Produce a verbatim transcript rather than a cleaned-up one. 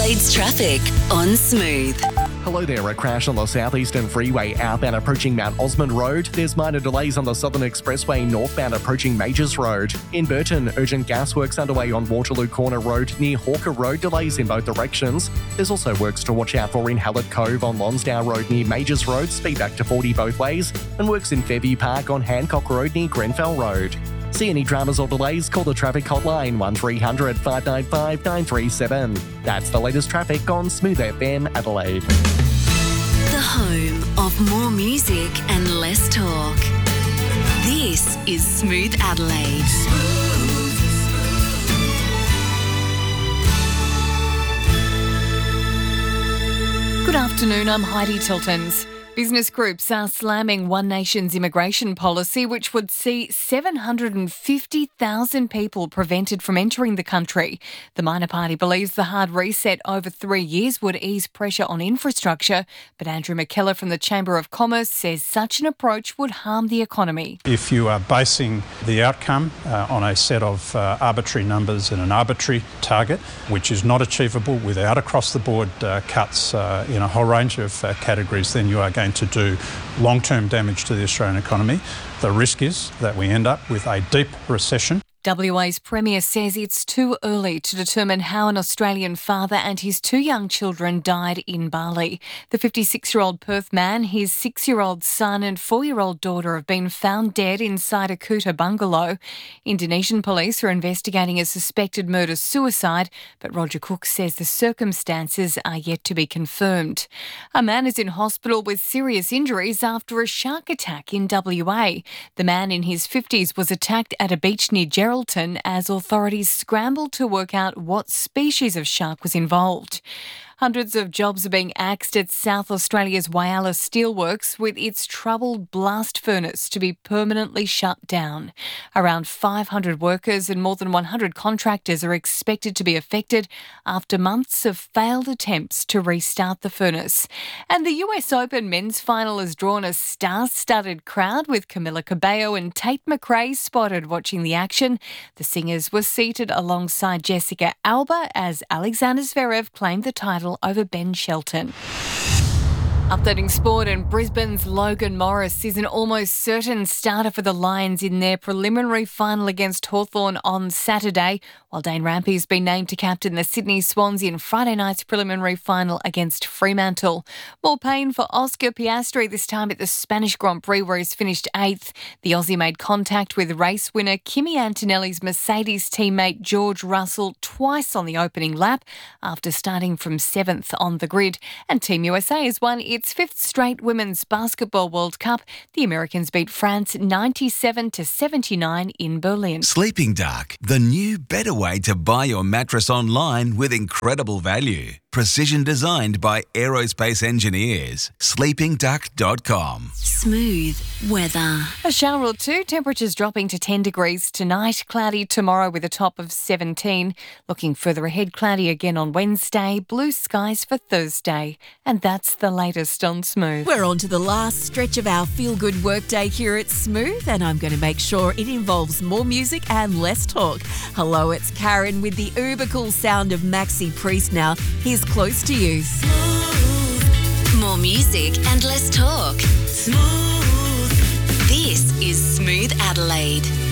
Adelaide's traffic on Smooth. Hello there, a crash on the southeastern freeway outbound approaching Mount Osmond Road. There's minor delays on the Southern Expressway northbound approaching Majors Road. In Burton, urgent gas works underway on Waterloo Corner Road near Hawker Road, delays in both directions. There's also works to watch out for in Hallett Cove on Lonsdale Road near Majors Road, speed back to forty both ways, and works in Fairview Park on Hancock Road near Grenfell Road. See any dramas or delays, call the traffic hotline one three hundred, five nine five, nine three seven. That's the latest traffic on Smooth F M Adelaide. The home of more music and less talk. This is Smooth Adelaide. Good afternoon, I'm Heidi Tiltons. Business groups are slamming One Nation's immigration policy, which would see seven hundred fifty thousand people prevented from entering the country. The minor party believes the hard reset over three years would ease pressure on infrastructure, but Andrew McKellar from the Chamber of Commerce says such an approach would harm the economy. If you are basing the outcome uh, on a set of uh, arbitrary numbers and an arbitrary target, which is not achievable without across-the-board uh, cuts uh, in a whole range of uh, categories, then you are going to do long-term damage to the Australian economy. The risk is that we end up with a deep recession. W A's Premier says it's too early to determine how an Australian father and his two young children died in Bali. The fifty-six-year-old Perth man, his six-year-old son and four-year-old daughter have been found dead inside a Kuta bungalow. Indonesian police are investigating a suspected murder-suicide, but Roger Cook says the circumstances are yet to be confirmed. A man is in hospital with serious injuries after a shark attack in W A. The man in his fifties was attacked at a beach near Geraldton as authorities scrambled to work out what species of shark was involved. Hundreds of jobs are being axed at South Australia's Whyalla Steelworks, with its troubled blast furnace to be permanently shut down. Around five hundred workers and more than one hundred contractors are expected to be affected after months of failed attempts to restart the furnace. And the U S Open men's final has drawn a star-studded crowd, with Camila Cabello and Tate McRae spotted watching the action. The singers were seated alongside Jessica Alba as Alexander Zverev claimed the title over Ben Shelton. Updating sport, and Brisbane's Logan Morris is an almost certain starter for the Lions in their preliminary final against Hawthorn on Saturday, while Dane Rampy's been named to captain the Sydney Swans in Friday night's preliminary final against Fremantle. More pain for Oscar Piastri, this time at the Spanish Grand Prix, where he's finished eighth. The Aussie made contact with race winner Kimi Antonelli's Mercedes teammate George Russell twice on the opening lap after starting from seventh on the grid. And Team U S A has won its fifth straight Women's Basketball World Cup. The Americans beat France ninety-seven to seventy-nine in Berlin. Sleeping Dark, the new better way to buy your mattress online with incredible value. Precision designed by aerospace engineers. sleeping duck dot com. Smooth weather. A shower or two, temperatures dropping to ten degrees tonight, cloudy tomorrow with a top of seventeen. Looking further ahead, cloudy again on Wednesday, blue skies for Thursday. And that's the latest on Smooth. We're on to the last stretch of our feel-good workday here at Smooth, and I'm going to make sure it involves more music and less talk. Hello, it's Karen with the uber cool sound of Maxi Priest now. Here's Close to You. Smooth. More music and less talk. Smooth. This is Smooth Adelaide.